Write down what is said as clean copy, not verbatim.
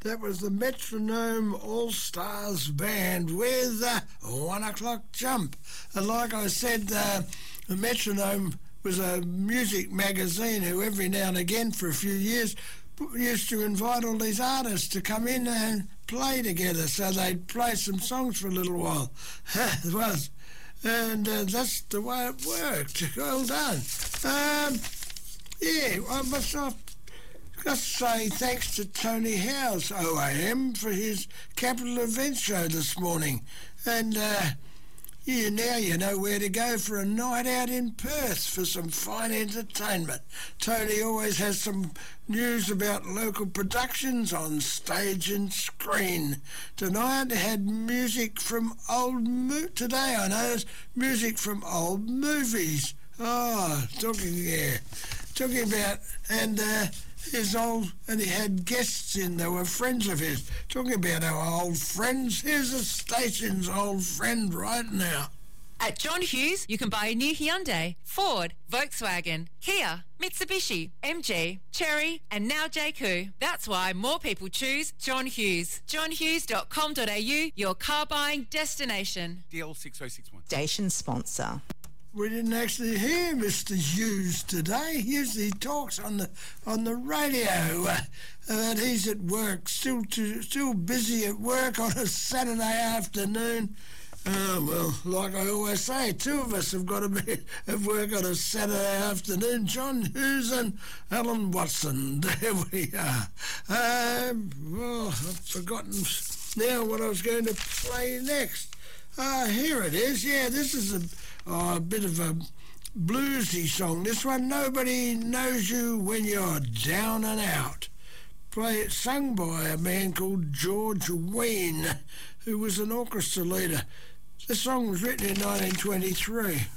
That was the Metronome All-Stars Band with 1 O'Clock Jump. And like I said, the Metronome was a music magazine who every now and again for a few years used to invite all these artists to come in and play together, so they'd play some songs for a little while. It was. And that's the way it worked. Well done. I must just say thanks to Tony Howes, OAM, for his Capital Events show this morning. And now you know where to go for a night out in Perth for some fine entertainment. Tony always has some news about local productions on stage and screen. Tonight had music from today I noticed music from old movies. Talking about, and and he had guests in, they were friends of his. Talking about our old friends, here's the station's old friend right now. At John Hughes, you can buy a new Hyundai, Ford, Volkswagen, Kia, Mitsubishi, MG, Chery, and now JQ. That's why more people choose John Hughes. johnhughes.com.au, your car buying destination. DL 6061. Station sponsor. We didn't actually hear Mr. Hughes today. He usually talks on the radio, but he's at work, still busy at work on a Saturday afternoon. Well, like I always say, two of us have got to be at work on a Saturday afternoon. John Hughes and Alan Watson. There we are. I've forgotten now what I was going to play next. Here it is. Yeah, this is a bit of a bluesy song. This one, Nobody Knows You When You're Down and Out. Sung by a man called George Wein, who was an orchestra leader. This song was written in 1923.